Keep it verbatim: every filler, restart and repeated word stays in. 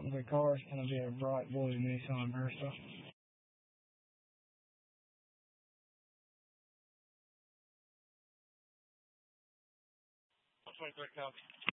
The car is going to be a bright blue Nissan Versa. twenty-three copy.